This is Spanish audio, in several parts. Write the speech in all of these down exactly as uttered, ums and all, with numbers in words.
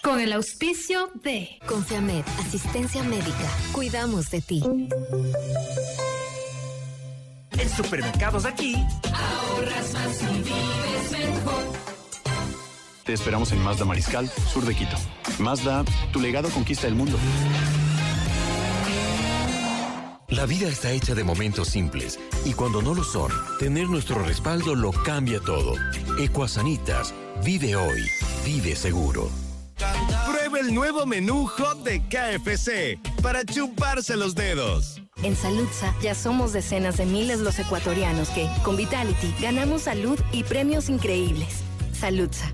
Con el auspicio de Confiamed, asistencia médica. Cuidamos de ti. En Supermercados Aquí, ahorras más y vives mejor. Te esperamos en Mazda Mariscal, sur de Quito. Mazda, tu legado conquista el mundo. La vida está hecha de momentos simples y cuando no lo son, tener nuestro respaldo lo cambia todo. Ecuasanitas, vive hoy, vive seguro. Prueba el nuevo menú hot de K F C para chuparse los dedos. En Saludza ya somos decenas de miles los ecuatorianos que, con Vitality, ganamos salud y premios increíbles. Saludza.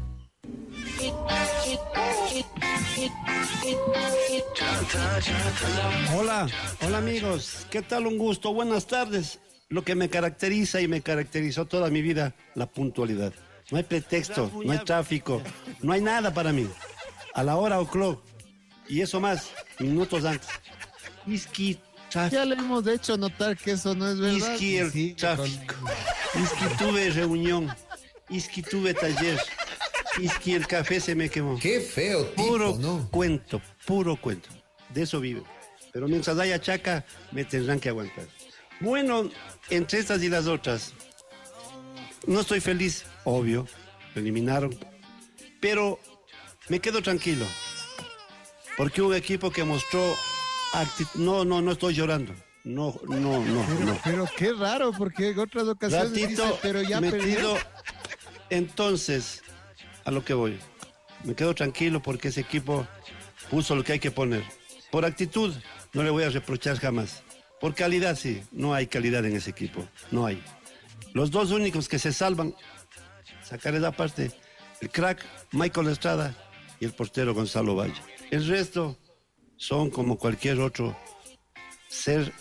Hola, hola amigos, ¿qué tal? Un gusto, buenas tardes. Lo que me caracteriza y me caracterizó toda mi vida, la puntualidad. No hay pretexto, no hay tráfico, no hay nada para mí. A la hora o clock, y eso más, minutos antes. Isqui, tráfico. Ya le hemos hecho notar que eso no es verdad. Isqui el sí, tráfico. Con... Isqui tuve reunión. Isqui tuve taller. Isqui el café se me quemó. Qué feo tipo, Puro ¿no? cuento, puro cuento. De eso vive. Pero mientras haya chaca, me tendrán que aguantar. Bueno, entre estas y las otras, no estoy feliz, obvio, me eliminaron, pero me quedo tranquilo, porque hubo un equipo que mostró actitud. No, no, no estoy llorando. No, no, no, pero, no. Pero qué raro, porque en otras ocasiones Ratito dice, pero ya metido. perdió. Entonces, a lo que voy, me quedo tranquilo porque ese equipo puso lo que hay que poner. Por actitud, no le voy a reprochar jamás. Por calidad, sí, no hay calidad en ese equipo, no hay. Los dos únicos que se salvan, sacar esa parte, el crack Michael Estrada y el portero Gonzalo Valle. El resto son como cualquier otro ser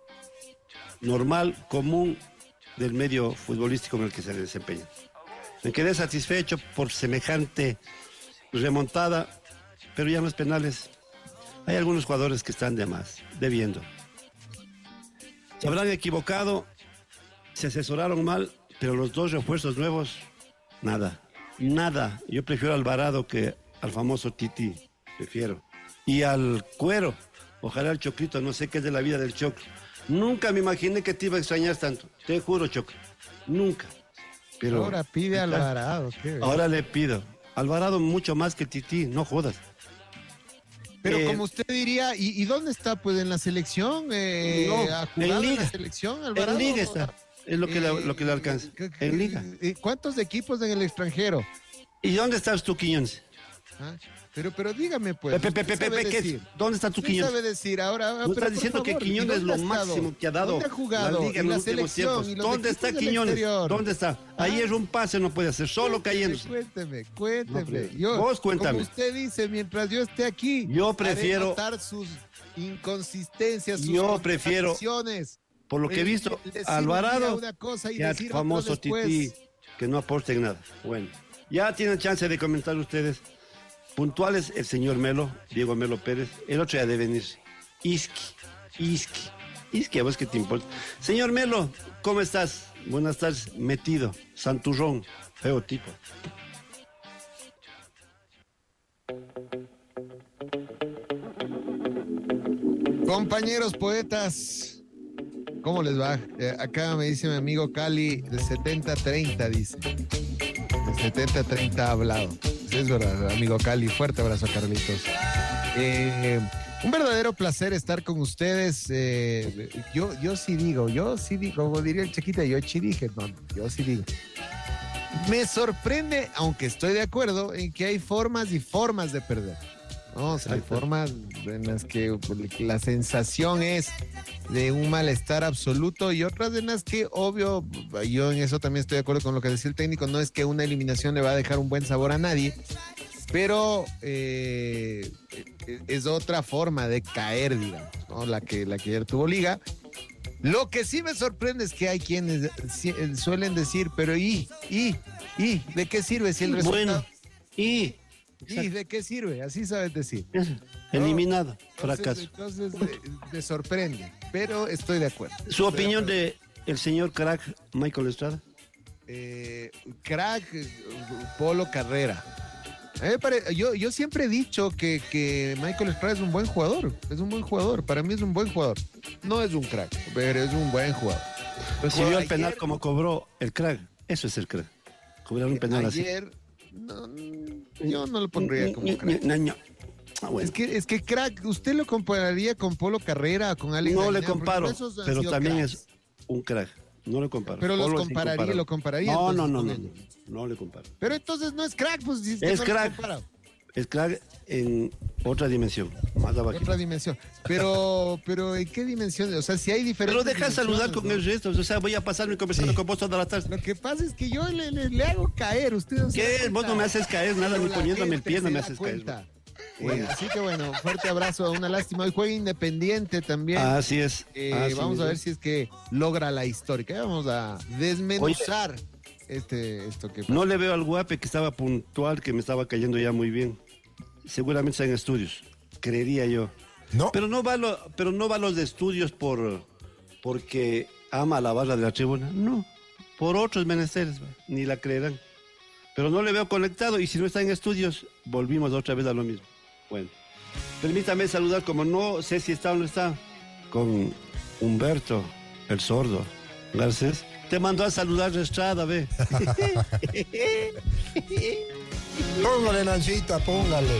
normal, común del medio futbolístico en el que se desempeña. Me quedé satisfecho por semejante remontada, pero ya en los penales hay algunos jugadores que están de más, debiendo. Se habrán equivocado, se asesoraron mal, pero los dos refuerzos nuevos, nada, nada. Yo prefiero a Alvarado que al famoso Titi, prefiero. Y al Cuero, ojalá el Choclito, no sé qué es de la vida del Choclo. Nunca me imaginé que te iba a extrañar tanto, te juro, Choclo, nunca. Pero ahora pide a Alvarado. ¿Qué? Ahora le pido. Alvarado mucho más que Titi, no jodas. Pero eh, como usted diría, ¿y, y dónde está? Pues en la selección, eh, no, ¿ha jugado en Liga. en la selección, Alvarado? En Liga está, es lo que, eh, le, lo que le alcanza. En Liga. ¿Cuántos equipos en el extranjero? ¿Y dónde estás tú, Quiñones? ¿Ah? Pero, pero dígame, pues. Pepe, Pepe, Pepe, ¿qué? ¿Dónde está tu Quiñones? sabe decir ahora? Tú estás diciendo favor, que Quiñones es lo máximo que ha dado ¿dónde ha jugado? la Liga en la los últimos selección, tiempos. ¿Dónde está Quiñones? ¿Dónde está? ¿Ah? Ayer un pase no puede hacer, solo cayendo. Cuénteme, cuénteme. No, yo, vos cuéntame. Como usted dice, mientras yo esté aquí, yo prefiero notar sus inconsistencias, sus yo prefiero, por lo que he visto, a Alvarado una cosa y que al decir famoso después. Titi, que no aporten nada. Bueno, ya tienen chance de comentar ustedes. Puntuales el señor Melo, Diego Melo Pérez, el otro ya debe venir. Isqui, Isqui, Isqui, ¿a vos qué te importa? Señor Melo, ¿cómo estás? Buenas tardes, metido, santurrón, feo tipo. Compañeros poetas, ¿cómo les va? Eh, acá me dice mi amigo Cali, el setenta treinta dice. El setenta treinta ha hablado. Es verdad, amigo Cali, fuerte abrazo, Carlitos. Eh, un verdadero placer estar con ustedes. Eh, yo, yo sí digo, yo sí digo, como diría el Chiquita, yo sí dije, no, yo sí digo. Me sorprende, aunque estoy de acuerdo, en que hay formas y formas de perder. ¿No? O sea, hay formas en las que la sensación es de un malestar absoluto y otras en las que, obvio, yo en eso también estoy de acuerdo con lo que decía el técnico, no es que una eliminación le va a dejar un buen sabor a nadie, pero eh, es otra forma de caer, digamos, ¿no? La que, la que ayer tuvo Liga. Lo que sí me sorprende es que hay quienes suelen decir, pero ¿y? ¿y? ¿y? ¿De qué sirve si el resultado? Bueno, ¿y? ¿Y de qué sirve? Así sabes decir. Eliminado, ¿no? fracaso. Entonces, entonces me, me sorprende, pero estoy de acuerdo. ¿Su opinión de el señor crack Michael Estrada? Eh, crack Polo Carrera. Eh, pare, yo, yo siempre he dicho que, que Michael Estrada es un buen jugador. Es un buen jugador. Para mí es un buen jugador. No es un crack, pero es un buen jugador. Recibió el penal como cobró el crack. Eso es el crack. Cobrar un penal ayer, así. No, yo no lo pondría como crack. No, no. Ah, bueno. Es que, es que crack, ¿usted lo compararía con Polo Carrera, con Alex No Aguilar? le comparo, pero también cracks. Es un crack. No le comparo. Pero los compararía, lo compararía. No, no, no, no, no, no le comparo. Pero entonces no es crack, pues si es, es no crack. Es crack en otra dimensión, más abajo. Otra dimensión. Pero, pero ¿en qué dimensión? O sea, si hay diferentes. Pero deja saludar con ¿no? el resto. O sea, voy a pasarme conversando sí. con vos toda la tarde. Lo que pasa es que yo le, le, le hago caer. Usted no ¿Qué? Vos no me haces caer nada, ni poniéndome el pie no me haces cuenta. caer. Bueno. Eh, así que bueno, fuerte abrazo, una lástima. Hoy juega Independiente también. Ah, así es. Eh, ah, vamos sí, a ver sí. si es que logra la histórica. Vamos a desmenuzar Oye, este, esto que pasa. No le veo al Guape que estaba puntual, que me estaba cayendo ya muy bien. Seguramente está en estudios, creería yo. No. Pero no va, lo, pero no va a los de estudios por porque ama la barra de la tribuna. No, por otros menesteres, ni la creerán. Pero no le veo conectado y si no está en estudios, volvimos otra vez a lo mismo. Bueno, permítame saludar, como no sé si está o no está, con Humberto, el sordo. Garcés. Te mandó a saludar Estrada, ve. Póngale, Nancita, póngale.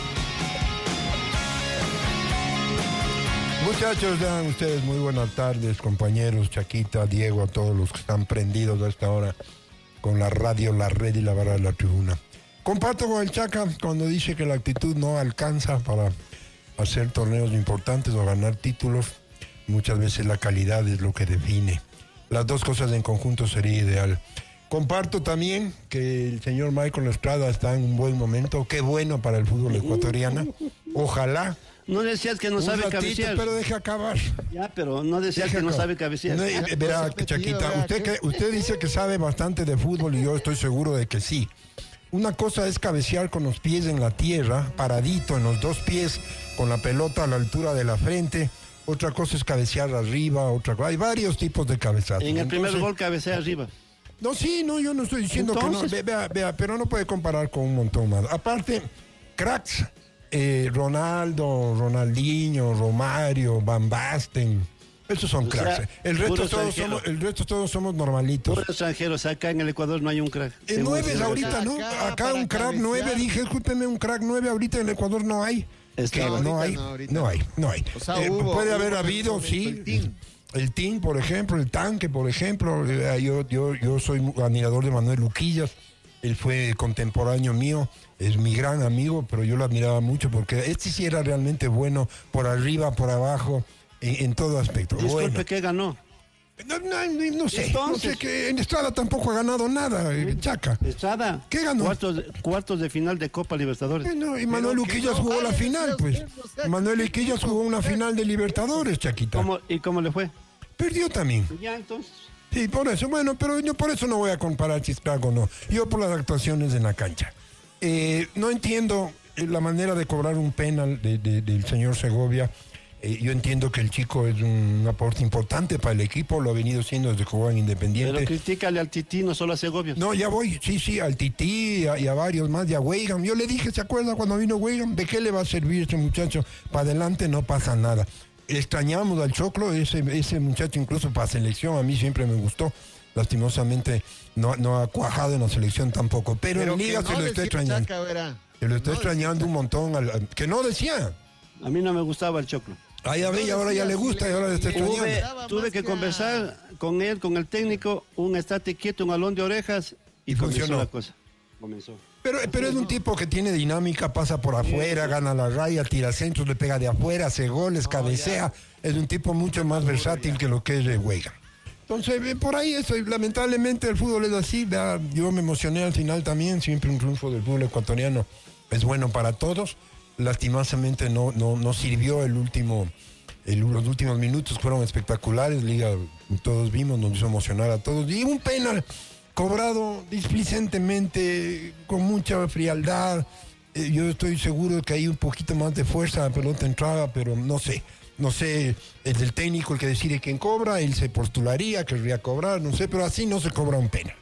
Muchachos, vean ustedes, muy buenas tardes, compañeros, Chaquita, Diego, a todos los que están prendidos a esta hora con la radio, la red y la barra de la tribuna. Comparto con el Chaca cuando dice que la actitud no alcanza para hacer torneos importantes o ganar títulos. Muchas veces la calidad es lo que define. Las dos cosas en conjunto sería ideal. Comparto también que el señor Michael Estrada está en un buen momento. Qué bueno para el fútbol ecuatoriano. Ojalá. No decías que no un sabe ratito, cabecear. Pero deje acabar. Ya, pero no decías deja que no sabe cabecear. No, eh, verá, Chaquita, usted, que, usted dice que sabe bastante de fútbol y yo estoy seguro de que sí. Una cosa es cabecear con los pies en la tierra, paradito en los dos pies, con la pelota a la altura de la frente. Otra cosa es cabecear arriba, otra cosa. Hay varios tipos de cabezazos. En el Entonces, primer gol cabecea arriba. No, sí, no, yo no estoy diciendo Entonces, que no. Vea, vea, pero no puede comparar con un montón más. Aparte, cracks, eh, Ronaldo, Ronaldinho, Romario, Van Basten, esos son o cracks. Sea, el, resto todos somos, el resto todos somos normalitos. Puros extranjeros, acá en el Ecuador no hay un crack. En nueve ahorita, ¿no? Acá, acá un crack cabecear. nueve, dije, escúcheme, un crack nueve ahorita en el Ecuador no hay. Que no, no, hay, no, no hay, no hay, o sea, eh, hubo, puede haber habido, sí, el team. el team, por ejemplo, el tanque, por ejemplo, eh, yo, yo, yo soy admirador de Manuel Luquillas, él fue contemporáneo mío, es mi gran amigo, pero yo lo admiraba mucho porque este sí era realmente bueno, por arriba, por abajo, en, en todo aspecto. Disculpe, bueno. ¿qué ganó? No, no, no sé, Entonces, no sé que en Estrada tampoco ha ganado nada, eh, Chaca. Estrada, ¿qué ganó? Cuartos de, cuartos de final de Copa Libertadores. Eh, no, y Manuel Luquillas no, jugó vale, la final, pues. Manuel Luquillas jugó una final de Libertadores, Chaquita. ¿Cómo, ¿Y cómo le fue? Perdió también. Ya, entonces. Sí, por eso, bueno, pero yo por eso no voy a comparar si Estrada o no. Yo por las actuaciones en la cancha. Eh, no entiendo la manera de cobrar un penal de, de, del señor Segovia. Eh, yo entiendo que el chico es un aporte importante para el equipo, lo ha venido siendo desde que jugó en Independiente. Pero critícale al Tití, no solo a Segovia. No, ya voy, sí, sí, al Tití y a, y a varios más, y a Weigand. Yo le dije, ¿se acuerda cuando vino Weigand? ¿De qué le va a servir este muchacho? Para adelante no pasa nada. Extrañamos al Choclo, ese, ese muchacho incluso para selección, a mí siempre me gustó. Lastimosamente no, no ha cuajado en la selección tampoco, pero, pero en Liga no se lo está extrañando. Chaca, se lo está no extrañando decía. un montón, al, al, que no decía. A mí no me gustaba el Choclo. Ah, ya ve, y ahora ya le gusta y ahora le está extrañando. Tuve, tuve que conversar con él, con el técnico, un estate quieto, un alón de orejas y, y funcionó la cosa. Comenzó. Pero, pero es un tipo que tiene dinámica, pasa por afuera, gana la raya, tira centros, le pega de afuera, hace goles, cabecea. Es un tipo mucho más versátil que lo que es Weigand. Entonces, por ahí eso, y lamentablemente el fútbol es así. ¿verdad? Yo me emocioné al final también, siempre un triunfo del fútbol ecuatoriano es bueno para todos. Lastimosamente no, no, no sirvió el último, el, los últimos minutos fueron espectaculares, Liga, todos vimos, nos hizo emocionar a todos, y un penal cobrado displicentemente, con mucha frialdad. Eh, yo estoy seguro de que hay un poquito más de fuerza, la pelota entraba, pero no sé, no sé, es el técnico el que decide quién cobra, él se postularía, querría cobrar, no sé, pero así no se cobra un penal.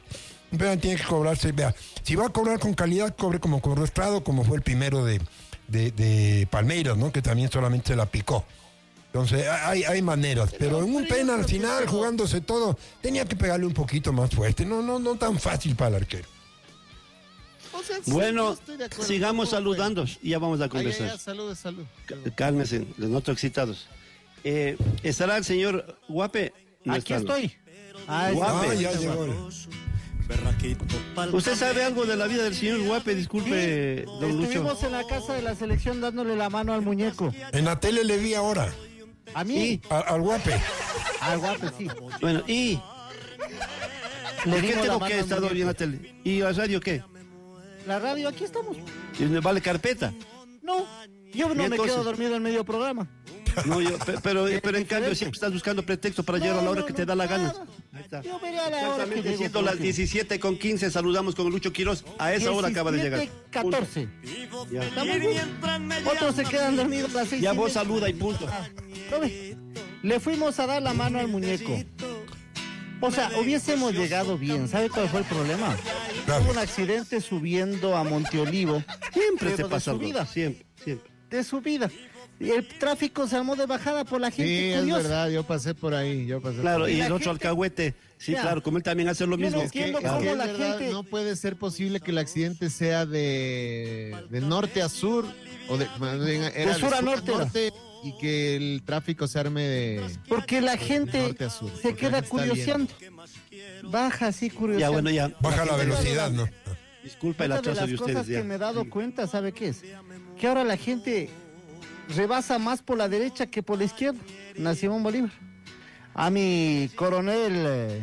Un penalti tiene que cobrarse, vea, si va a cobrar con calidad, cobre como cobró Estrado, como fue el primero de, de, de Palmeiras, ¿no? Que también solamente se la picó. Entonces, hay, hay maneras, pero en un penal al final, jugándose todo, tenía que pegarle un poquito más fuerte, no, no, no tan fácil para el arquero. O sea, bueno, sí, sigamos saludando y ya vamos a conversar. Ay, ay, ay, salud, salud. C- Cálmense, los noto excitados. Eh, ¿Estará el señor Guape? No Aquí está, ¿no? estoy. Ah, Guape. Ah, ya llegó. ¿Usted sabe algo de la vida del señor Guape? Disculpe, Sí, don Lucho. estuvimos en la casa de la selección dándole la mano al muñeco. En la tele le vi ahora, A mí, Y, a- al Guape. al guape, sí. bueno, ¿y Le ¿qué dimos la tengo mano que al estar hoy en la muñeco. tele? ¿Y la radio qué? La radio, aquí estamos. ¿Y me ¿Vale carpeta? No, yo no me entonces? quedo dormido en medio programa. No, yo, pe- pero, pero en cambio diferente. siempre estás buscando pretexto para llegar a la hora No, que no, te da la nada. gana. Ahí está. Yo veré a la hora que Exactamente, llego. siendo las diecisiete con quince, saludamos con Lucho Quiroz. A esa hora acaba de llegar. diecisiete catorce. Ya, Estamos bien. Otros se quedan dormidos a las seis. ya y vos media. saluda y punto. ¿Lo ve? Le fuimos a dar la mano al muñeco. O sea, hubiésemos llegado bien. ¿Sabe cuál fue el problema? Claro. Hubo un accidente subiendo a Monteolivo. Siempre Pero se de pasa algo. subida. Siempre, siempre. De subida. Y el tráfico se armó de bajada por la gente Sí, es curiosa. verdad, yo pasé por ahí, yo pasé Claro, por ahí. y la el otro gente- alcahuete. Sí, Ya. claro, como él también hace lo Yo no mismo. entiendo Es cómo que es la verdad, gente- no puede ser posible que el accidente sea de, de norte a sur, o de, más bien era sur a norte era. y que el tráfico se arme de... Porque la gente norte a sur, se porque queda la gente está curioseando. Baja así curioseando. Ya, bueno, ya. Baja la velocidad, ¿no? Disculpa el Otra de atraso las de cosas ustedes. que Ya. me he dado cuenta, ¿sabe qué es? Que ahora la gente rebasa más por la derecha que por la izquierda. Na Simón Bolívar. A mi coronel eh,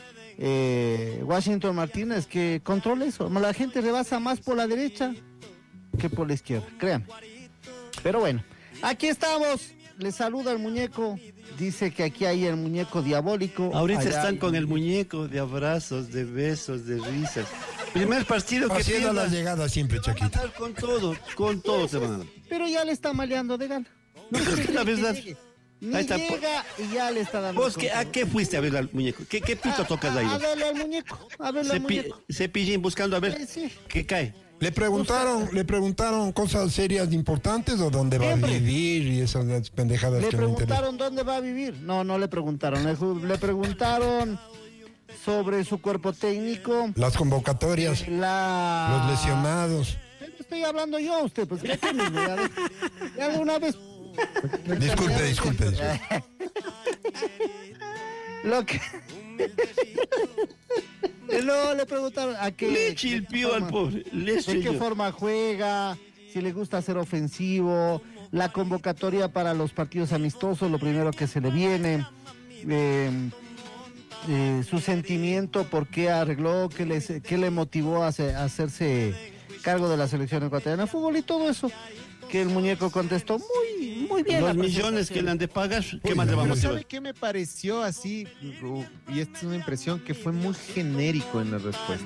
eh, Washington Martínez, que controle eso. La gente rebasa más por la derecha que por la izquierda, créanme. Pero bueno, aquí estamos. Le saluda el muñeco. Dice que aquí hay el muñeco diabólico. Ahorita allá están hay- con el muñeco de abrazos, de besos, de risas. Primer partido que Haciendo pierda. la llegada siempre, Chaquita. Con todo, con todo se van a dar. Pero ya le está maleando de gana. No puede La creer que verdad. llegue. Ni Ahí está. llega y ya le está dando. ¿Vos con qué, a todo. qué fuiste a ver al muñeco? ¿Qué, qué pito A- tocas ahí? A, a vos? verle al muñeco. A verle al Cepi- muñeco. Cepillín buscando a ver Sí, sí. qué cae. ¿Le preguntaron, le preguntaron cosas serias importantes o dónde va Siempre. a vivir y esas pendejadas Le que no interesan? preguntaron dónde va a vivir. No, no le preguntaron. Le, ju- le preguntaron sobre su cuerpo técnico. Las convocatorias, La... los lesionados. Estoy hablando yo a usted, pues ¿qué tiene? Ya de- ya de una vez. Disculpe, disculpe, disculpe. Lo que. No, le preguntaron a qué. Le qué chilpió al forma- pobre. Le ¿De qué estrelló. forma juega? Si le gusta ser ofensivo, la convocatoria para los partidos amistosos, lo primero que se le viene, eh, eh, su sentimiento, por qué arregló, qué le, qué le motivó a, hace- a hacerse cargo de la selección ecuatoriana de fútbol y todo eso, que el muñeco contestó muy, muy bien. Los la millones que le han de pagar, ¿qué más le Pero vamos a ¿sabe hacer? qué me pareció así? Y esta es una impresión que fue muy genérico en la respuesta.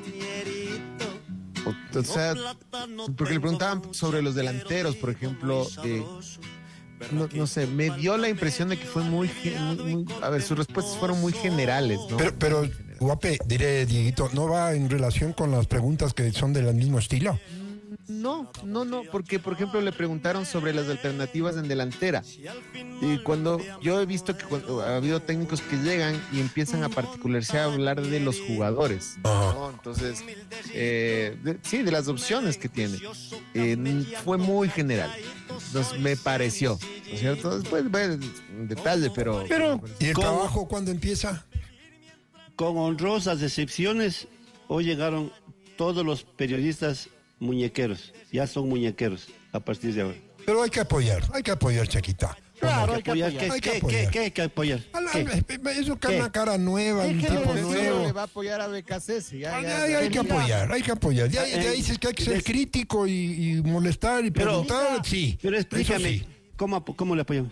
O, o sea, porque le preguntaban sobre los delanteros, por ejemplo. eh, no, no sé, me dio la impresión de que fue muy, ge- muy- muy- a ver, sus respuestas fueron muy generales, ¿no? Pero, pero, Guape, diré, Dieguito, ¿no va en relación con las preguntas que son del mismo estilo? No, no, no, porque por ejemplo le preguntaron sobre las alternativas en delantera. Y cuando yo he visto que cuando ha habido técnicos que llegan y empiezan a particularizar a hablar de los jugadores, ¿no? Entonces, eh, de- sí, de las opciones que tiene. Eh, fue muy general. Entonces me pareció, ¿no es cierto? Después, bueno, un detalle, pero... Pero, ¿Y el ¿Cómo? trabajo cuándo empieza? Con honrosas excepciones, hoy llegaron todos los periodistas muñequeros. Ya son muñequeros a partir de ahora. Pero hay que apoyar, hay que apoyar, Chaquita. claro, hay que Apoyar, apoyar. ¿qué, Hay que qué, apoyar. qué, qué hay que apoyar? A la- ¿Qué? Eso que ¿Qué? una cara nueva, un Déjelo tipo de Seguro nuevo. le va a apoyar a B K C S. Ya, Ah, ya, ya, ya, hay que Mira. apoyar, hay que apoyar. Ya, Eh, ya dices que hay que ser des- crítico y, y molestar y Pero- preguntar, sí. Pero explícame, Eso sí. ¿cómo, apo- ¿cómo le apoyamos?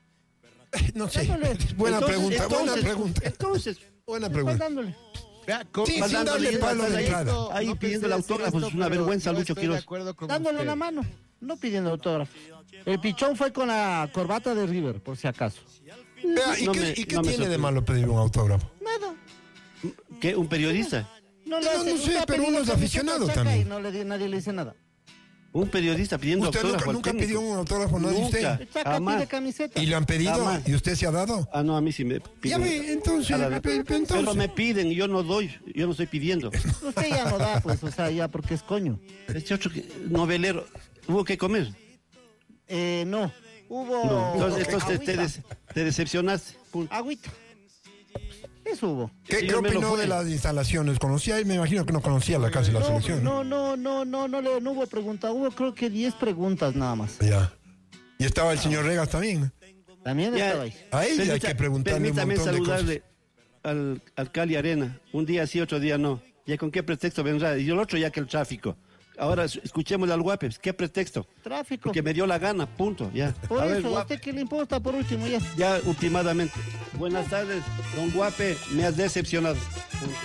No sé. Dándole. Buena Entonces, pregunta, buena entonces, pregunta. Entonces, Buena Pues pregunta. dándole. Vea, co- Sí, vas sin dándole darle palo de ahí, entrada. ahí No pidiendo el pensé decir autógrafo, esto, es una pero vergüenza, yo Lucho estoy de Quiroz. acuerdo con Dándole usted. la mano, no pidiendo autógrafo. El pichón fue con la corbata de River, por si acaso. Vea, ¿y No qué, me- y qué no me tiene de sorprende. malo pedir un autógrafo? Nada. ¿Qué? ¿Un periodista? No, le No, hace, no usted sé, ha pero pedido uno es camiseta aficionado Chaca también. Y no le, di- nadie le dice nada. Un periodista pidiendo ¿Usted autógrafo nunca, al nunca técnico. pidió un autógrafo, no Nunca. usted? El Chaca Jamás. pide camiseta. ¿Y le han pedido? Jamás. ¿Y usted se ha dado? Ah, no, a mí sí me piden. Ya ve, entonces, Cada vez. pe- pe- entonces. Pero me piden y yo no doy, yo no estoy pidiendo. Usted ya no da, pues, o sea, ya porque es coño. Este otro que- novelero, hubo que comer. Eh, no. Hubo. No. Entonces, entonces te, agüita. des- te decepcionaste. Punto. Agüita. Eso hubo. ¿Qué, Sí, ¿qué yo me lo opinó fue. de las instalaciones? ¿Conocía? Me imagino que no conocía la casa de la No, selección. no, no, no, no, no, le- no hubo pregunta. Hubo creo que diez preguntas nada más. Ya. Y estaba el señor Regas también. También Ya, estaba ahí. A él hay permita- que preguntarle un Permítame montón de cosas. saludarle al, al Cali Arena. Un día sí, otro día no. ¿Ya con qué pretexto vendrá? Y el otro ya que el tráfico. Ahora es- escuchemos al Guape. ¿Qué pretexto? Tráfico. Porque me dio la gana, punto. Ya. Por A eso, ver, ¿a Guape. usted qué le importa por último ya? Ya ultimadamente. Buenas tardes, don Guape. Me has decepcionado. Punto.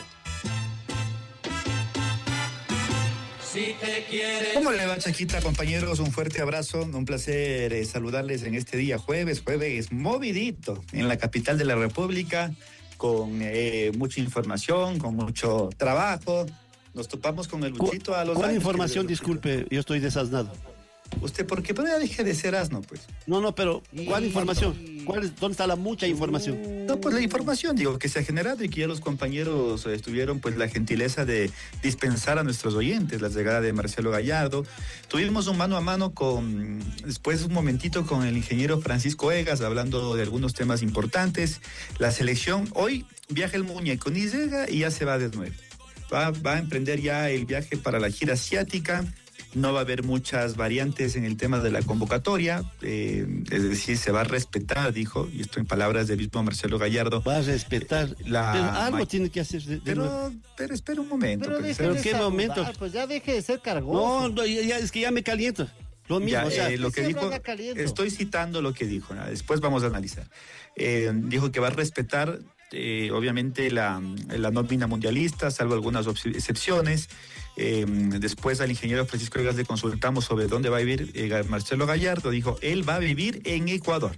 Si te quieres. ¿Cómo le va, Chaquita, compañeros? Un fuerte abrazo, un placer eh, saludarles en este día jueves, jueves movidito en la capital de la República, con eh, mucha información, con mucho trabajo. Nos topamos con el Luchito a los ¿Cuál años, información? querido Luchito. Disculpe, yo estoy desasnado. ¿Usted por qué? Pero ya deje de ser asno, pues. No, no, pero ¿cuál Y- información? ¿Cuál es, ¿Dónde está la mucha información? No, pues la información, digo, que se ha generado y que ya los compañeros eh, tuvieron pues la gentileza de dispensar a nuestros oyentes la llegada de Marcelo Gallardo. Tuvimos un mano a mano con, después un momentito con el ingeniero Francisco Egas, hablando de algunos temas importantes. La selección, hoy viaja el muñeco, ni llega y ya se va de nuevo. Va, va a emprender ya el viaje para la gira asiática. No va a haber muchas variantes en el tema de la convocatoria, eh, es decir, se va a respetar, dijo, y esto en palabras del mismo Marcelo Gallardo. Va a respetar. La- Pero algo ma- tiene que hacer. de- de nuevo. Pero, pero espera un momento. Pero pues, deje ¿Pero de qué saludar, momento? Pues ya deje de ser cargoso. No, no, ya, ya, es que ya me caliento. Lo mismo, ya, o sea, eh, lo que siempre dijo, anda caliente. estoy citando lo que dijo, ¿no? Después vamos a analizar. Eh, dijo que va a respetar, eh, obviamente, la, la nómina mundialista, salvo algunas obs- excepciones. Eh, después al ingeniero Francisco Egas le consultamos sobre dónde va a vivir eh, Marcelo Gallardo. Dijo, él va a vivir en Ecuador.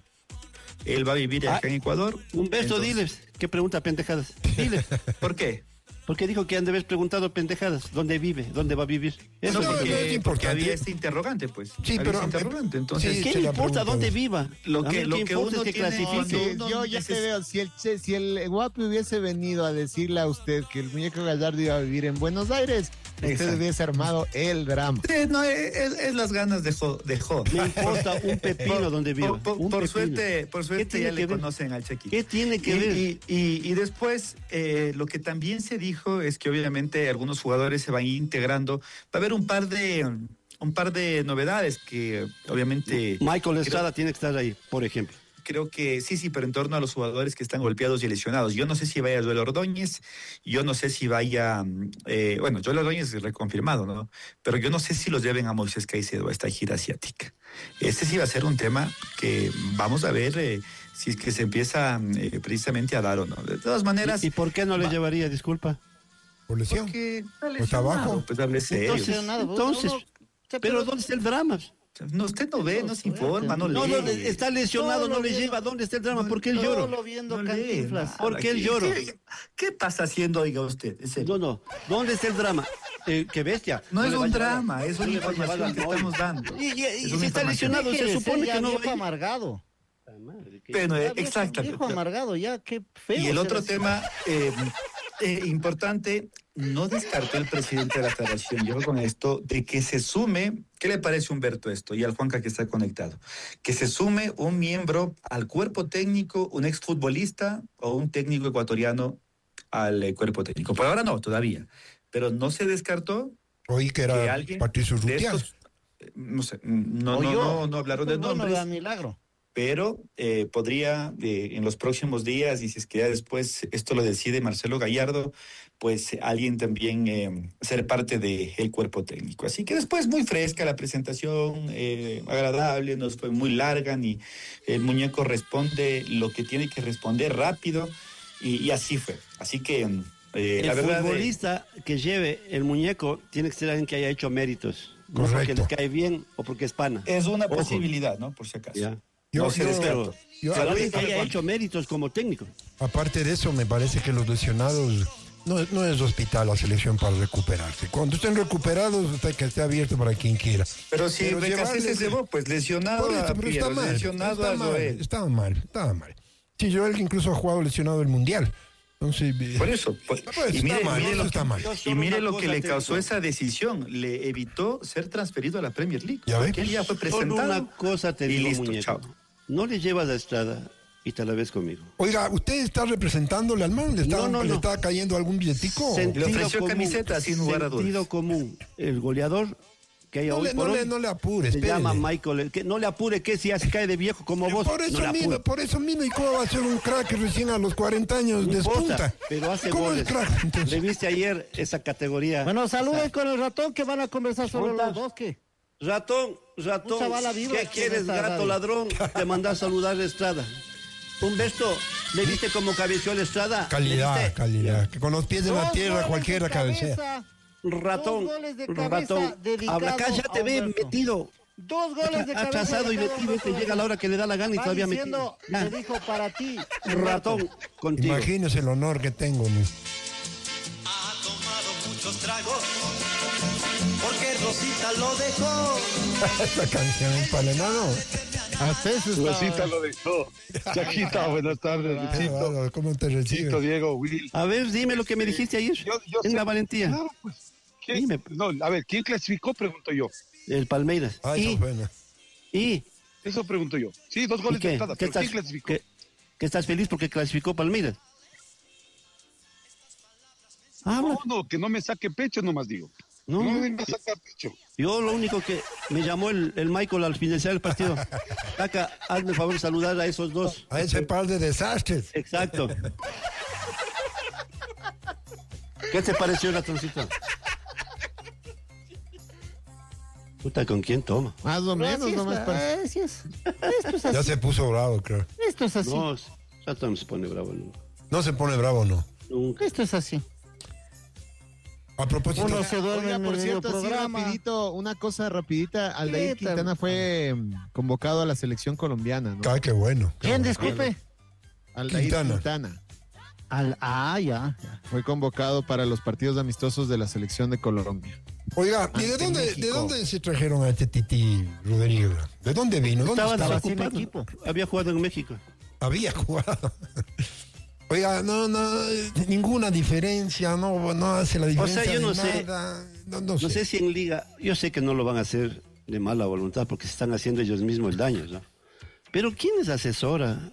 Él va a vivir Ah, acá en Ecuador. Humberto, Entonces, diles. ¿Qué pregunta pendejadas? Diles. ¿Por qué? Porque dijo que han de haber preguntado pendejadas. ¿Dónde vive? ¿Dónde va a vivir? Eso No, no, dijo. no, es porque, importante. porque había este interrogante, pues. Sí, Había pero- este interrogante. Entonces, Sí, ¿Qué se le la importa pregunta dónde vos. viva? Lo A que- mí lo que que importa uno es que tiene- clasifique. cuando Sí, uno yo ya neces- te veo, si el, Che- si el Guapi hubiese venido a decirle a usted que el muñeco Gallardo iba a vivir en Buenos Aires, usted Exacto. hubiese armado el drama. Sí, no, es, es- es las ganas de jo. De jo. Me importa un pepino donde viva. Por, por- un por pepino. suerte, por ¿Qué suerte tiene ya que le ver? conocen al Chequito. ¿Qué tiene que y, ver? Y, y- y después, eh, lo que también se dijo es que obviamente algunos jugadores se van integrando. Va a haber un par de un par de novedades que obviamente Michael Estrada tiene que estar ahí, por ejemplo. creo que sí, sí, pero en torno a los jugadores que están golpeados y lesionados. Yo no sé si vaya Joel Ordóñez, yo no sé si vaya, eh, bueno, Joel Ordóñez es reconfirmado, ¿no? Pero yo no sé si los lleven a Moisés Caicedo a esta gira asiática. Este sí va a ser un tema que vamos a ver eh, si es que se empieza eh, precisamente a dar o no. De todas maneras... ¿Y, y por qué no le va- llevaría, disculpa? ¿Por lesión? Porque está ¿O está abajo? lesionado, pues hable serio. Entonces, nada, vos- entonces, uno- pero pero- ¿dónde está el drama? No, usted no ve, no se informa, no, No, lee. no, está lesionado, no Solo le viendo- lleva. ¿Dónde está el drama? ¿Por qué el Solo lloro? viendo No lee Cantinflas. nada. ¿Por qué el ¿Qué- lloro? ¿Qué, qué pasa haciendo, oiga usted? En serio. No, no. ¿Dónde está el drama? Eh, qué bestia. No es le va un a llevar- drama, es no una le va a llevar información la que novia. estamos dando. Y, y- y Es si una está información. lesionado, Deje se de supone ser ya que no viejo va a ir. amargado. Bueno, Ya eh, viejo- exacto. Viejo amargado, ya, qué feo. Y el ser otro así. tema eh, eh, importante, no descartó el presidente de la federación, yo con esto, de que se sume, ¿qué le parece Humberto esto? Y al Juanca que está conectado, que se sume un miembro al cuerpo técnico, un exfutbolista o un técnico ecuatoriano al eh, cuerpo técnico. Por ahora no, todavía, pero no se descartó Oí que que era alguien Patricio de Urrutia. estos, eh, no sé, no, O no, yo. no, no hablaron de Pues bueno, nombres. da milagro. Pero eh, podría eh, en los próximos días, y si es que ya después esto lo decide Marcelo Gallardo, pues eh, alguien también eh, ser parte del cuerpo técnico. Así que después muy fresca la presentación, eh, agradable, no fue muy larga, ni el muñeco responde lo que tiene que responder rápido, y, y así fue. Así que eh, El la verdad... eh, futbolista que lleve el muñeco tiene que ser alguien que haya hecho méritos. No porque Correcto. le cae bien o porque es pana. es una Ojo. posibilidad, ¿no? Por si acaso. Ya. Yo- no se yo- descartó. yo- Pero alguien que Sabe haya cuánto. hecho méritos como técnico. Aparte de eso, me parece que los lesionados No, no es hospital la selección para recuperarse. Cuando estén recuperados, usted que esté abierto para quien quiera. Pero si Pero Becasés llevarle- se llevó, pues lesionado Por eso, a pero Piero, está mal, lesionado está a mal, Joel. estaba mal, estaba mal. Sí, Joel incluso ha jugado lesionado el Mundial. Entonces, eh, Por eso, pues, pues, y está mire, mal, mire eso lo, está mal. y mire lo que le causó esa decisión, le evitó ser transferido a la Premier League. ¿Ya ve? Porque él ya fue Solo presentado. una cosa te y digo, listo, muñeco. chao. No le llevas a Estrada y te la ves conmigo. Oiga, ¿usted está representándole al man? ¿Le está, No, no, ¿le no. está cayendo algún billetico? Le ofreció camiseta, sin lugar a dudas. Sentido común. El goleador que hay No hoy le- por no hoy le- no le apure, se espérele. llama Michael. Que no le apure, que si ya se cae de viejo como vos. Por eso no le mismo, apure. por eso mismo. ¿Y cómo va a ser un crack recién a los cuarenta años No importa, despunta? pero hace ¿Cómo goles. es crack? Entonces, Le viste ayer esa categoría. Bueno, saluden con el ratón que van a conversar solo los dos, ¿qué? Ratón, ratón, Un chaval vivo ¿qué que quieres, está gato radio. ladrón? Te mandás a saludar a Estrada. Humberto, ¿le viste cómo cabeció la Estrada? ¿Le calidad, viste? calidad. Que con los pies en la Dos tierra goles cualquiera de cabecea. cabeza, Ratón, dos goles de cabeza ratón. dedicado Habla, cállate, a ve, Humberto. metido. Dos goles de cabeza. Atrasado y dedicado a metido, este Humberto. llega a la hora que le da la gana y Va todavía diciendo, metido. le dijo para ti. Ratón, contigo. Imagínese el honor que tengo. mi. Ha tomado muchos tragos porque Rosita lo dejó. Esta canción es para el enano. Hasta eso está. Rosita lo dejó. Chaquita, buenas tardes. Ah, Luchito, bárbaro, ¿cómo te Luchito, recibe? Diego, Will. A ver, dime lo que me dijiste ayer. Yo, yo en sé- la valentía. Claro, pues. ¿quién- Dime. No, a ver, ¿quién clasificó? Pregunto yo. El Palmeiras. Ay, y, no, bueno. y, Eso pregunto yo. Sí, dos ¿y goles de qué? entrada, ¿Qué pero ¿quién estás, clasificó? que, que estás feliz porque clasificó Palmeiras? Habla. No, no, que no me saque pecho nomás digo. No, No me no. venga a sacar pecho. Yo lo único que me llamó el, el Michael al finalizar el partido. Taca, hazme el favor de saludar a esos dos. A ese par de desastres. Exacto. ¿Qué te pareció, ratoncito? Puta, ¿con quién toma? Más o menos, Así es, nomás para... así es. Esto es Ya así. se puso bravo, creo. Esto es así. No, Ratón se pone bravo nunca. No se pone bravo, no. Nunca. Esto es así. A propósito, Uno se duerme Oiga, en por el cierto, así programa. rapidito, una cosa rapidita. Aldair Sí, Quintana tam- fue mm, convocado a la selección colombiana, ¿no? ay, qué bueno. qué ¿Quién, bueno. disculpe? Aldair Quintana. Quintana. Al, ah, ya. ya. Fue convocado para los partidos amistosos de la selección de Colombia. Oiga, ¿y de Ante dónde, de México. dónde se trajeron a este Titi Rodríguez? ¿De dónde vino? ¿Dónde Estaba estaba? sin desocupado. equipo. Había jugado en México. Había jugado. Oiga, no, no, eh, ninguna diferencia, no, no hace la diferencia. yo de no sé. nada. No, no No sé. sé si en liga, yo sé que no lo van a hacer de mala voluntad porque se están haciendo ellos mismos el daño, ¿no? Pero ¿quién les asesora?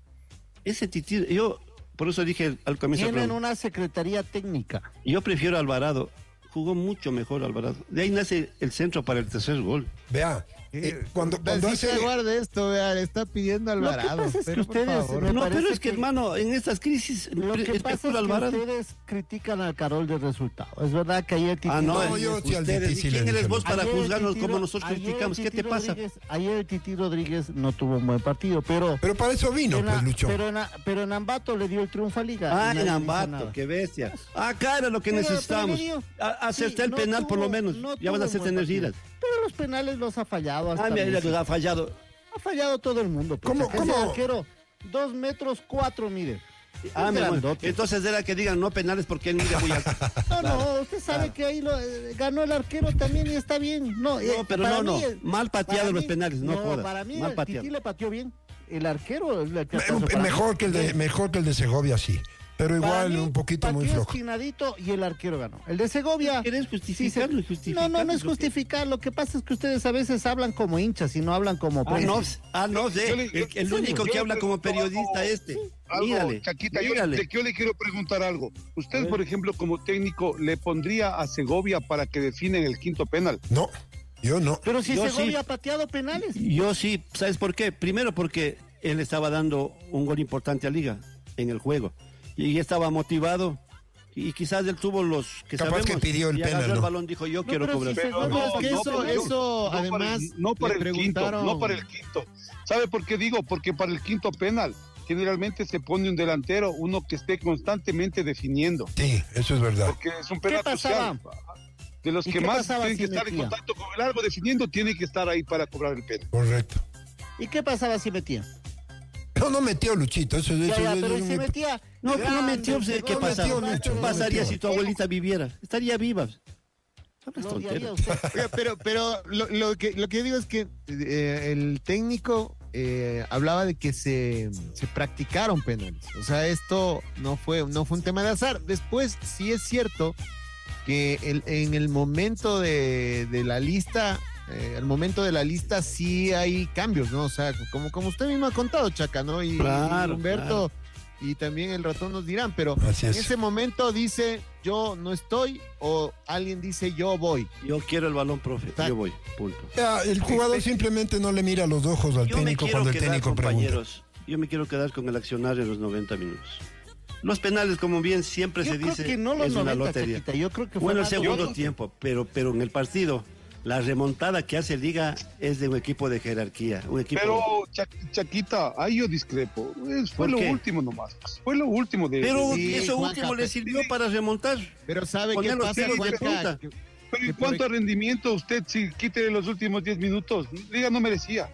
Ese Titi, yo, por eso dije al comienzo, del Tienen programa, una secretaría técnica. yo prefiero a Alvarado. Jugó mucho mejor Alvarado. De ahí nace el centro para el tercer gol. Vea, eh, cuando, cuando Así hace... se guarda esto, vea, le está pidiendo Lo que Alvarado. pasa es que pero por ustedes favor. Me no, parece pero es que, que- hermano, en estas crisis, Lo pre- que es pasa es puro que Alvarado. ustedes critican al Carol del resultado. Es verdad que ayer Titi Ah, no, No, yo sí al ustedes, Titi ¿y le quién eres dije, vos para Ayer el juzgarnos Titi como Ro- nosotros ayer el criticamos? ¿Qué Titi te pasa? Rodríguez- ayer el Titi Rodríguez no tuvo un buen partido, pero... Pero para eso vino, en pues, a- Lucho. pero, en a- pero en Ambato le dio el triunfo a Liga. Ah, y nadie en dice Ambato, nada. qué bestia. Acá era lo que Pero- necesitamos. pero le dio- A- Hacerte sí, el no penal por lo tuvo- menos. no Ya vas a tuvo hacer buen tener partido. giras. Pero los penales los ha fallado hasta Ah, mira, Messi. mira, ha fallado. Ha fallado todo el mundo. pues. ¿Cómo- Ese cómo? arquero, dos metros cuatro, mire. Ah, Es mi amor. grandote. Entonces era que digan no penales porque él mide muy alto. No, no, usted sabe que ahí lo, eh, ganó el arquero también y está bien. No, eh, No, pero para no, mí no. el- Mal pateado para los mí- penales, no jodas. Para mí Mal el pateado. Titi le pateó bien. El arquero es el que Me- pasó para mejor, mí. que el de, mejor que el de Segovia, sí. Pero Para igual mí, un poquito muy pateó flojo. esquinadito y el arquero ganó. El de Segovia. ¿Quieres justificarlo y No, justificarlo? no, no es justificar. Lo que pasa es que ustedes a veces hablan como hinchas y no hablan como Ah, prensa. no, ah, no sé. Yo le- El, el yo- único yo que le habla como pregunto periodista algo- este. Algo, Mírale, Chaquita, yo, mírale. de que yo le quiero preguntar algo. A ¿Usted, ver. por ejemplo, como técnico, le pondría a Segovia para que definen el quinto penal? No, yo no. Pero si Yo Segovia sí. ha pateado penales. Yo sí, ¿sabes por qué? Primero porque él estaba dando un gol importante a Liga en el juego. Y estaba motivado. Y quizás él tuvo los que Capaz sabemos. que pidió el y agarró penal, el ¿no? balón, dijo yo No, quiero pero cobrar. si Pero No, es que no, eso, pero- eso, no para además, el- no para le el quinto, preguntaron- no para el quinto. ¿Sabe por qué digo? Porque para el quinto penal generalmente se pone un delantero, uno que esté constantemente definiendo, Sí, eso es verdad. porque es un penal pasaba? social. De los ¿Y que qué más pasaba tienen si que estar en metía? contacto con el largo definiendo, tiene que estar ahí para cobrar el penal. Correcto. ¿Y qué pasaba si metía? No, no metió Luchito. Eso, Ya, eso, ya, eso, pero eso, se eso, metía. No, que no metió, Grande, ¿qué no pasa? metió, ¿Qué Lucho, no pasaría metió. si tu abuelita viviera? Estaría viva. Hablas Lo tonteras. odiaría usted. Oiga, pero, pero lo, lo que, lo que yo digo es que eh, el técnico eh, hablaba de que se, se practicaron penales. O sea, esto no fue, no fue un tema de azar. Después, sí es cierto que el- en el momento de, de la lista, eh, al momento de la lista sí hay cambios, ¿no? O sea, como, como usted mismo ha contado, Chaca, ¿no? Y, Claro, y Humberto y también el ratón nos dirán, pero Así en es. ese momento dice yo no estoy o alguien dice yo voy. Yo quiero el balón, profe. Yo voy. Punto. Ya, el jugador simplemente no le mira los ojos al Yo me técnico quiero cuando el quedar, técnico pregunta. compañeros. Yo me quiero quedar con el accionario en los noventa minutos. Los penales, como bien siempre Yo se creo dice, que no los es una noventa, lotería. Chaquita, yo creo que fue Bueno, el más segundo de- tiempo, pero, pero en el partido, la remontada que hace Liga es de un equipo de jerarquía. Un equipo Pero, Cha- Chaquita, ahí yo discrepo. Es- fue ¿Por lo qué? último nomás. Fue lo último de. Pero Sí, eso Juanca, último le pe- sirvió para remontar. Pero ¿sabe qué Poner los pasa, tiros de Juanca? punta. Que- Pero que ¿en por cuanto a rendimiento usted si quítele los últimos diez minutos? Liga no merecía.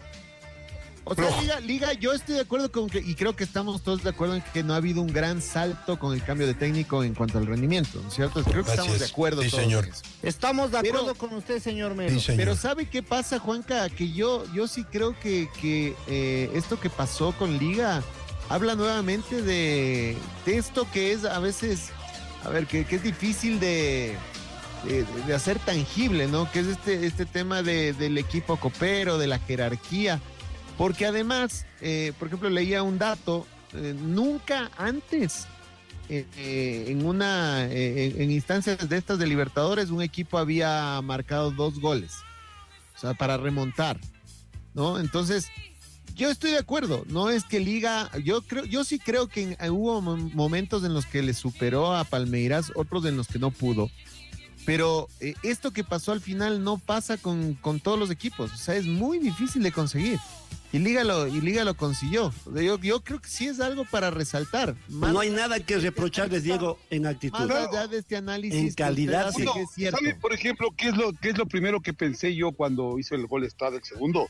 O sea, Liga, Liga, yo estoy de acuerdo con que, y creo que estamos todos de acuerdo en que no ha habido un gran salto con el cambio de técnico en cuanto al rendimiento, ¿no es cierto? Creo que Así estamos es. de acuerdo Sí, todos señor. en eso. Estamos de Pero- acuerdo con usted, señor Melo. Sí, señor. Pero ¿sabe qué pasa, Juanca? Que yo, yo sí creo que, que eh, esto que pasó con Liga habla nuevamente de, de esto que es a veces, a ver, que, que es difícil de, de, de hacer tangible, ¿no? Que es este, este tema de, del equipo copero, de la jerarquía. Porque además, eh, por ejemplo, leía un dato, eh, nunca antes, eh, eh, en una eh, en instancias de estas de Libertadores, un equipo había marcado dos goles, o sea, para remontar, ¿no? Entonces, yo estoy de acuerdo, no es que Liga, yo creo, yo sí creo que en- hubo mom- momentos en los que le superó a Palmeiras, otros en los que no pudo. Pero eh, esto que pasó al final no pasa con, con todos los equipos, o sea, es muy difícil de conseguir. Y Liga lo, y Liga lo consiguió. Yo, yo creo que sí es algo para resaltar. Más, No hay nada que reprocharles, Diego, en más actitud. allá de este análisis. En que usted calidad, hace, sí. Uno, que es cierto. ¿sabe, por ejemplo, qué es, lo, qué es lo primero que pensé yo cuando hizo el gol Estrada el segundo?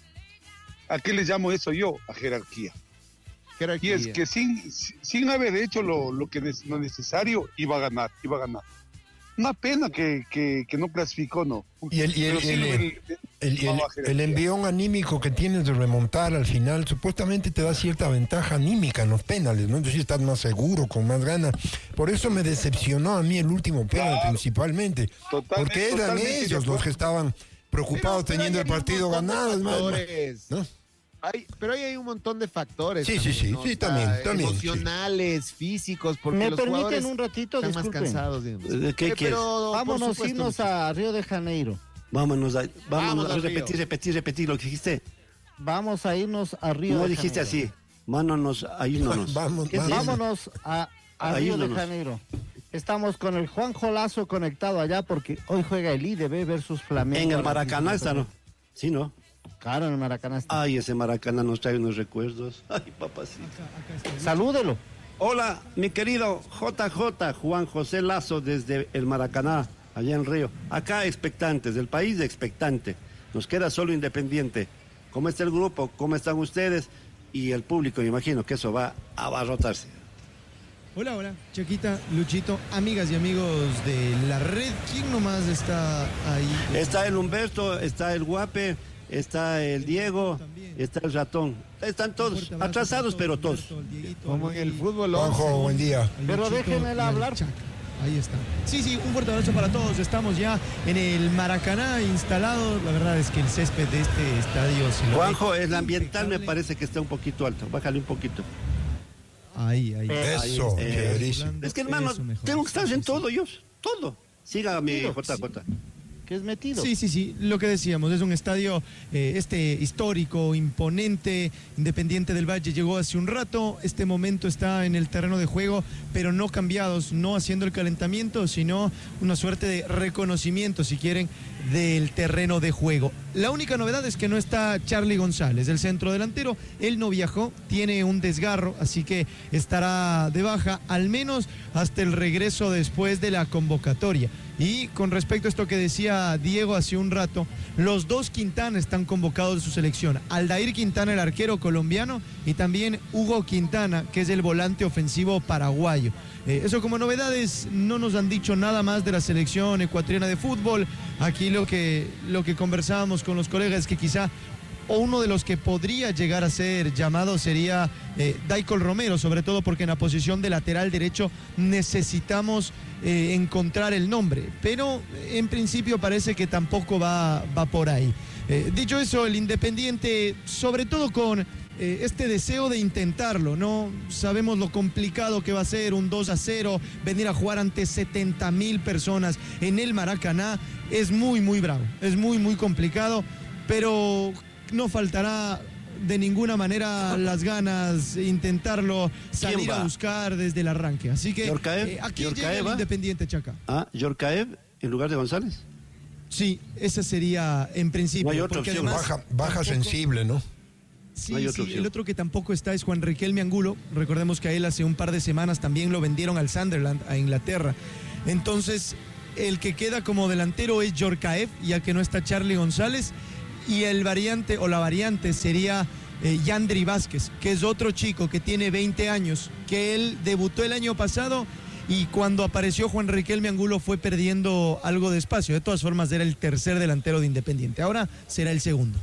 ¿A qué le llamo eso yo? A jerarquía. Y Jerarquía. es que sin, sin haber hecho lo, lo, que es, lo necesario, iba a ganar, iba a ganar. Una pena que, que, que no clasificó, ¿no? Y el, y el, Pero sí el- lo- el- el- el- el- no, el envión anímico que tienes de remontar al final supuestamente te da cierta ventaja anímica en los penales, ¿no? Entonces estás más seguro, con más ganas. Por eso me decepcionó a mí el último penal Claro. principalmente. Totalmente, Porque eran totalmente de ellos los acuerdo. que estaban preocupados Pero- pero teniendo ahí el hay un partido montón de ganado. es más, factores. ¿no? Hay- pero ahí hay un montón de factores. Sí, sí, también, sí, ¿no? sí, O sea, también, también, sí. Emocionales, físicos, porque ¿Me los permiten jugadores un ratito? están más Disculpen. cansados. digamos. ¿De qué Eh, quieres? pero, por Vámonos supuesto, irnos a Río de Janeiro. Vámonos a, vámonos Vamos a al repetir, Río. repetir, repetir lo que dijiste. Vamos a irnos a Río No de dijiste Janeiro. así. Vámonos a irnos. Vamos, ¿Qué es vamos. eso? Vámonos a, a A Río de irnos. Janeiro. Estamos con el Juanjo Lazo conectado allá porque hoy juega el I D B versus Flamengo. En el Maracaná está, ¿no? Sí, ¿no? Claro, en el Maracaná está. Ay, ese Maracaná nos trae unos recuerdos. Ay, papacito. Salúdelo. Hola, mi querido J J, Juan José Lazo desde el Maracaná, allá en Río. Acá expectantes, del país expectante. Nos queda solo Independiente. ¿Cómo está el grupo? ¿Cómo están ustedes? Y el público, me imagino que eso va a abarrotarse. Hola, hola, Chaquita, Luchito, amigas y amigos de la red. ¿Quién nomás está ahí? Está el Humberto, está el Guape, está el Diego, está el Ratón. Están todos atrasados, pero todos. Como en el fútbol. Juanjo, once. buen día. Pero Luchito déjenme y al hablar. Chaca. Ahí está. Sí, sí, un fuerte abrazo para todos. Estamos ya en el Maracaná instalado. La verdad es que el césped de este estadio... se lo ve Juanjo, el ambiental me impecable. parece que está un poquito alto. Bájale un poquito. Ahí, ahí. Eso, Eh, chéverísimo. Es que, hermano, Eso mejor. tengo que estar Sí, en sí, todo, yo. Todo. Siga mi Metido, J J. Que es metido. Sí, sí, sí, lo que decíamos, es un estadio eh, este histórico, imponente, Independiente del Valle llegó hace un rato, este momento está en el terreno de juego, pero no cambiados, no haciendo el calentamiento, sino una suerte de reconocimiento, si quieren, del terreno de juego. La única novedad es que no está Charlie González, el centro delantero. Él no viajó, tiene un desgarro, así que estará de baja, al menos hasta el regreso después de la convocatoria. Y con respecto a esto que decía Diego hace un rato, los dos Quintana están convocados de su selección. Aldair Quintana, el arquero colombiano, y también Hugo Quintana, que es el volante ofensivo paraguayo. Eh, eso como novedades, no nos han dicho nada más de la selección ecuatoriana de fútbol. Aquí lo que, lo que conversábamos con los colegas es que quizá o uno de los que podría llegar a ser llamado sería eh, Daicol Romero, sobre todo porque en la posición de lateral derecho necesitamos eh, encontrar el nombre, pero en principio parece que tampoco va, va por ahí. Eh, dicho eso, el Independiente, sobre todo con eh, este deseo de intentarlo, ¿no? Sabemos lo complicado que va a ser un dos a cero, venir a jugar ante setenta mil personas en el Maracaná, es muy, muy bravo, es muy, muy complicado, pero no faltará de ninguna manera las ganas de intentarlo, salir a buscar desde el arranque. Así que eh, aquí llega el Independiente, Chaca. Ah, Yorcaev en lugar de González. Sí, esa sería en principio. No hay otra opción, además, baja, baja tampoco, sensible, ¿no? Sí, no hay sí, el otro que tampoco está es Juan Riquelme Angulo. Recordemos que a él hace un par de semanas también lo vendieron al Sunderland, a Inglaterra. Entonces, el que queda como delantero es Yorcaev, ya que no está Charlie González. Y el variante o la variante sería eh, Yandri Vázquez, que es otro chico que tiene veinte años, que él debutó el año pasado y cuando apareció Juan Riquelme Angulo fue perdiendo algo de espacio. De todas formas era el tercer delantero de Independiente, ahora será el segundo.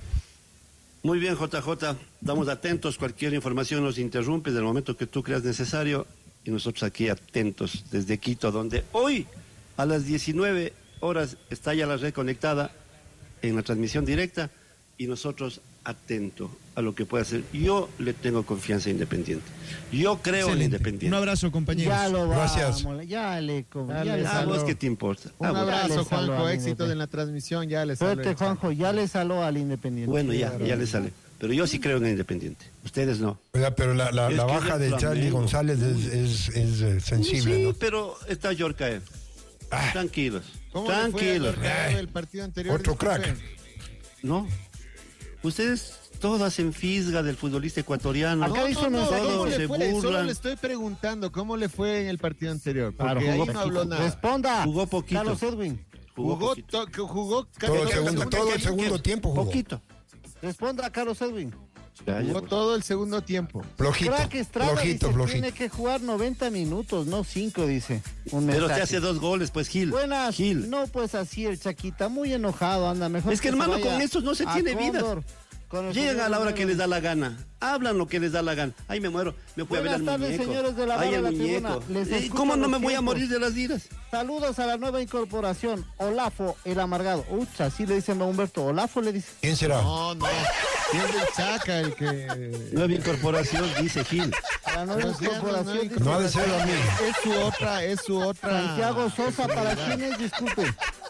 Muy bien, J J, estamos atentos, cualquier información nos interrumpe del momento que tú creas necesario y nosotros aquí atentos desde Quito, donde hoy a las diecinueve horas está ya la red conectada en la transmisión directa y nosotros atentos a lo que pueda hacer. Yo le tengo confianza a Independiente. Yo creo Excelente. en Independiente. Un abrazo, compañeros. Ya lo Gracias. Vamos, ya le, ya ya le ah, vos qué te importa. Un ah, abrazo, Juanjo, éxito de en la transmisión, ya le sale. Suerte, Juanjo, ya le saló al Independiente. Bueno, ya, ya le sale. Pero yo sí creo en el Independiente. Ustedes no. Oiga, pero la, la, la baja de Charlie González es, es, es, es sensible, sí, ¿no? pero está Yorcaev. Ah. Tranquilos. ¿Cómo Tranquilos. le fue a el partido anterior? Otro crack. No. Ustedes todos hacen fisga del futbolista ecuatoriano. Acá no, hizo no, no, todos ¿cómo le se fue? burlan. Solo le estoy preguntando cómo le fue en el partido anterior. Porque Claro, jugó ahí no habló nada. Responda. Jugó poquito. Carlos Edwin. Jugó, Jugó, poquito. to, jugó todo el segundo, todo el segundo tiempo jugó. Poquito. Responda, Carlos Edwin. Jugó todo el segundo tiempo. Flojito, Crack Estrada flojito, dice, flojito. tiene que jugar noventa minutos, no cinco, dice. Un Pero mensaje. te hace dos goles, pues, Gil. Buenas. Gil. No, pues así el Chaquita, muy enojado, anda mejor. Es que, se hermano, vaya con estos no se a tiene vida. Cóndor, con el Llegan señor a la hora Romero. que les da la gana. Hablan lo que les da la gana. Ay, me muero. Me fui a ver al Buenas tardes, muñeco. señores de la Ay, barra el de la muñeco. tribuna. Les ¿Y escucho cómo no los me voy a tiempos. morir de las iras? Saludos a la nueva incorporación, Olafo, el amargado. Ucha, así le dicen a Humberto. Olafo le dice. ¿Quién será? No, no. Es del Chaca el que... Nueva incorporación, dice Gil. La nueva No, sí, incorporación. no, no, dice No ha de ser a mí. Es su otra, es su otra... Santiago Sosa, ¿para quién es? Disculpe.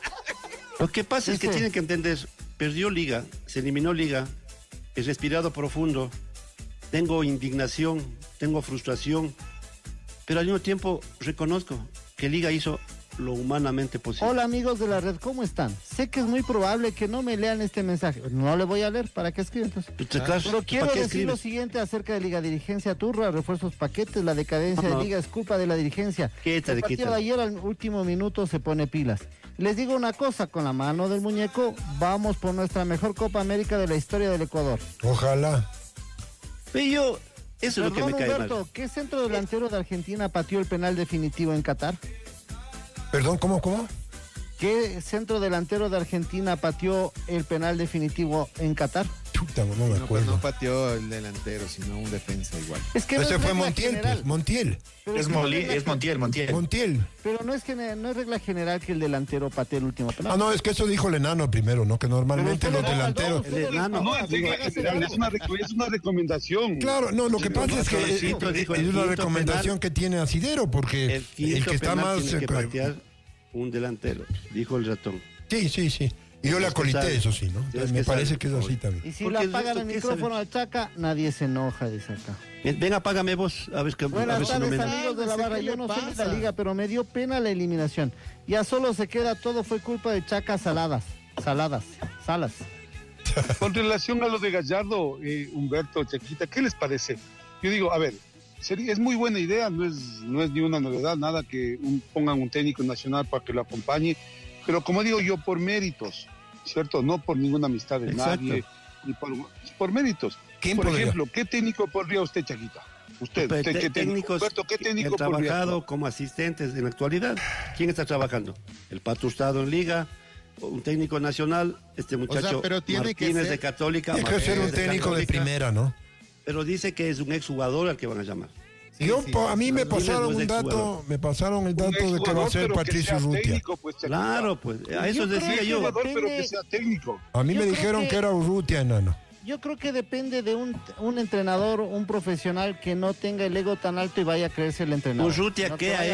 Lo que pasa es que Dice- tienen que entender, perdió Liga, se eliminó Liga, he respirado profundo, tengo indignación, tengo frustración, pero al mismo tiempo reconozco que Liga hizo lo humanamente posible. Hola amigos de la red, ¿cómo están? Sé que es muy probable que no me lean este mensaje. No le voy a leer, ¿para qué escriben entonces? Pues, claro, Pero quiero ¿para qué decir lo escribes? siguiente acerca de Liga Dirigencia Turra, refuerzos paquetes, la decadencia No. de Liga es culpa de la dirigencia. Quítale, El partido quítale. de ayer al último minuto se pone pilas. Les digo una cosa, con la mano del muñeco, vamos por nuestra mejor Copa América de la historia del Ecuador. Ojalá. Pero yo, eso es lo que Perdón, me cae Humberto, mal. ¿qué centro delantero de Argentina pateó el penal definitivo en Qatar? Perdón, ¿cómo, cómo? ¿Qué centro delantero de Argentina pateó el penal definitivo en Qatar? Chuta, no me No, pues acuerdo. no pateó el delantero, sino un defensa igual. Es que no Ese es fue regla Montiel, general, pues, Montiel. pero Es, que no Moli- regla es Montiel, Montiel. Montiel. Pero no es, que, no es regla general que el delantero patee el último penal. Ah, no, es que eso dijo el enano primero, ¿no? Que normalmente Pero los usted le da delanteros... al dos, usted le- enano. No, es, regla general, es, una, reco- es una recomendación. Claro, no, lo que pasa es que el es, quinto dijo, el es una quinto recomendación penal. que tiene Asidero, porque El el, quinto que está penal más... tiene que eh, patear un delantero, dijo el ratón. Sí, sí, sí. Y yo le Tienes que acolité, saber. eso sí, ¿no? Tienes Me que parece saber. que es así también. Y si Porque le el apagan resto, el ¿qué micrófono sabe? al Chaca, nadie se enoja, dice acá. Ven, apágame vos, a ver, que, a Buenas ver si no tardes, me... amigos de la ¿Qué barra. le Yo no soy de pasa? la liga, pero me dio pena la eliminación. Ya solo se queda, todo fue culpa de Chaca Saladas. saladas, salas. Con relación a lo de Gallardo, eh, Humberto, Chaquita, ¿qué les parece? Yo digo, a ver, sería, es muy buena idea, no es, no es ni una novedad, nada que un, pongan un técnico nacional para que lo acompañe, pero como digo yo, por méritos, ¿cierto? No por ninguna amistad de Exacto. nadie, ni por, por méritos. ¿Quién por podría? ejemplo, ¿qué técnico pondría usted, Chaquita? Usted, Pe- usted te- ¿qué técnico? técnicos Humberto, ¿qué que técnico han pondría? trabajado como asistentes en la actualidad. ¿Quién está trabajando? El Pato Hurtado en Liga, un técnico nacional, este muchacho pero tiene que Martínez ser- de Católica. Tiene que Martínez ser un técnico de Católica, primera, ¿no? Pero dice que es un exjugador al que van a llamar. Yo, po- a mí me Martínez pasaron no es un dato, exjugador. me pasaron el Un dato de que va a exjugador, ser pero que Patricio sea Urrutia. técnico, pues, Chaquita. Claro, pues, a eso Yo creo decía que yo. Jugador, pero Depende- que sea técnico. A mí Yo me creo dijeron que- que era Urrutia, enano. Yo creo que depende de un, un entrenador, un profesional que no tenga el ego tan alto y vaya a creerse el entrenador. Urrutia, No ¿qué te ha vaya